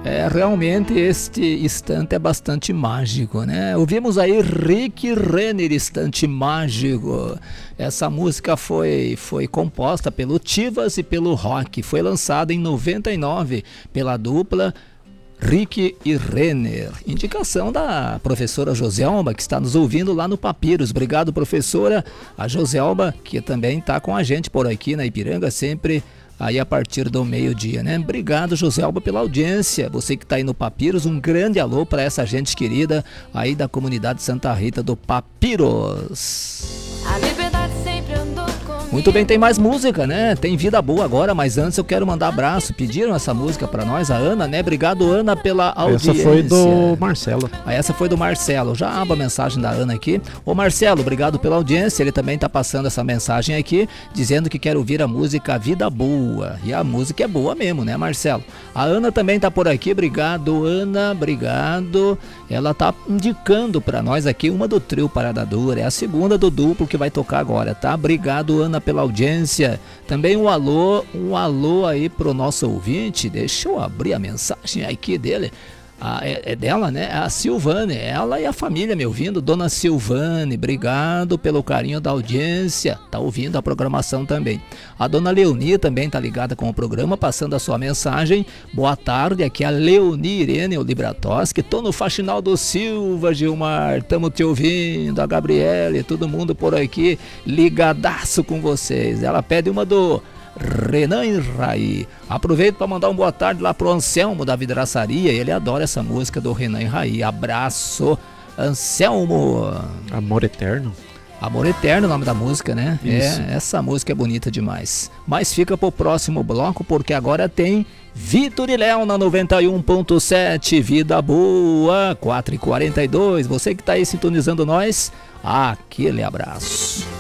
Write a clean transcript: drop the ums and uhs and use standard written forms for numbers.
Realmente este instante é bastante mágico, né? Ouvimos aí Rick Renner, Instante Mágico. Essa música foi composta pelo Chivas e pelo Rock. Foi lançada em 99 pela dupla Rick e Renner. Indicação da professora Joselma, que está nos ouvindo lá no Papiros. Obrigado, professora. A Joselma, que também está com a gente por aqui na Ipiranga, sempre aí a partir do meio-dia, né? Obrigado, Joselma, pela audiência. Você que está aí no Papiros, um grande alô para essa gente querida aí da comunidade Santa Rita do Papiros. A liberdade sempre andou comigo. Muito bem, tem mais música, né? Tem Vida Boa agora, mas antes eu quero mandar abraço. Pediram essa música pra nós, a Ana, né? Obrigado, Ana, pela audiência. Essa foi do Marcelo. Essa foi do Marcelo. Já abro a mensagem da Ana aqui. Ô Marcelo, obrigado pela audiência. Ele também tá passando essa mensagem aqui, dizendo que quer ouvir a música Vida Boa. E a música é boa mesmo, né, Marcelo? A Ana também tá por aqui. Obrigado, Ana. Obrigado. Ela tá indicando pra nós aqui uma do trio Parada Dura. É a segunda do duplo que vai tocar agora, tá? Obrigado, Ana, pela audiência. Também um alô aí pro nosso ouvinte. Deixa eu abrir a mensagem aqui dele. É dela, né? A Silvane, ela e a família me ouvindo. Dona Silvane, obrigado pelo carinho da audiência. Tá ouvindo a programação também. A dona Leoni também tá ligada com o programa, passando a sua mensagem. Boa tarde, aqui é a Leoni Irene Olibratoski. Tô no Faxinal do Silva, Gilmar. Tamo te ouvindo. A Gabriele, todo mundo por aqui ligadaço com vocês. Ela pede uma do Renan e Raí. Aproveito para mandar uma boa tarde lá pro Anselmo da Vidraçaria. Ele adora essa música do Renan e Raí. Abraço, Anselmo. Amor Eterno. Amor Eterno, o nome da música, né? Isso. Essa música é bonita demais. Mas fica pro próximo bloco, porque agora tem Vitor e Léo na 91.7. Vida Boa, 4h42. Você que tá aí sintonizando nós, aquele abraço.